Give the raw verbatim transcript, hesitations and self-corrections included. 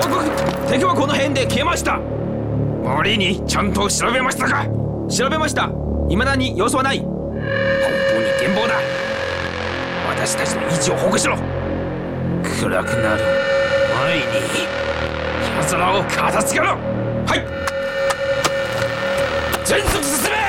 告。敵はこの辺で消えました。森にちゃんと調べましたか？調べました。未だに様子はない。本当に幻望だ。私たちの位置を保護しろ。暗くなる前に奴らを片付けろ。はい、全速進め。